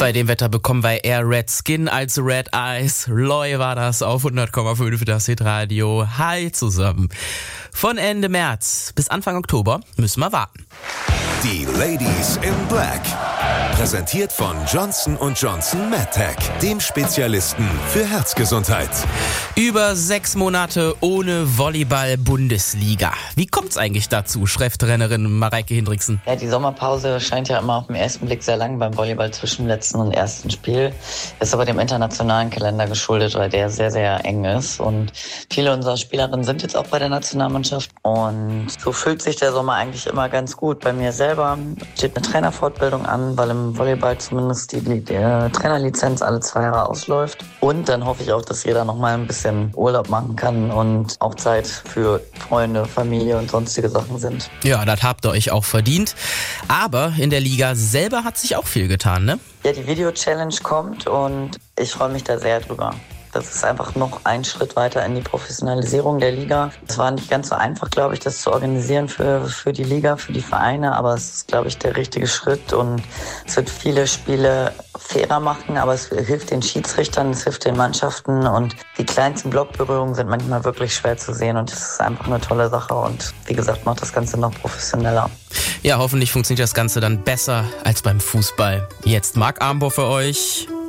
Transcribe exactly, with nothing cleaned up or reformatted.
Bei dem Wetter bekommen wir eher Red Skin als Red Eyes. Loy war das auf hundert Komma fünf das Hitradio. Hi zusammen. Von Ende März bis Anfang Oktober müssen wir warten. Die Ladies in Black. Präsentiert von Johnson und Johnson MedTech, dem Spezialisten für Herzgesundheit. Über sechs Monate ohne Volleyball-Bundesliga. Wie kommt's eigentlich dazu, Cheftrainerin Mareike Hindriksen? Ja, die Sommerpause scheint ja immer auf den ersten Blick sehr lang beim Volleyball zwischen dem letzten und ersten Spiel. Ist aber dem internationalen Kalender geschuldet, weil der sehr, sehr eng ist. Und viele unserer Spielerinnen sind jetzt auch bei der Nationalmannschaft. Und so fühlt sich der Sommer eigentlich immer ganz gut. Bei mir selber steht eine Trainerfortbildung an, weil im Volleyball zumindest die, die, die Trainerlizenz alle zwei Jahre ausläuft. Und dann hoffe ich auch, dass jeder noch mal ein bisschen Urlaub machen kann und auch Zeit für Freunde, Familie und sonstige Sachen sind. Ja, das habt ihr euch auch verdient. Aber in der Liga selber hat sich auch viel getan, ne? Ja, die Video-Challenge kommt und ich freue mich da sehr drüber. Das ist einfach noch ein Schritt weiter in die Professionalisierung der Liga. Es war nicht ganz so einfach, glaube ich, das zu organisieren für, für die Liga, für die Vereine, aber es ist, glaube ich, der richtige Schritt und es wird viele Spiele fairer machen, aber es hilft den Schiedsrichtern, es hilft den Mannschaften und die kleinsten Blockberührungen sind manchmal wirklich schwer zu sehen und es ist einfach eine tolle Sache und wie gesagt, macht das Ganze noch professioneller. Ja, hoffentlich funktioniert das Ganze dann besser als beim Fußball. Jetzt Marc Armbor für euch.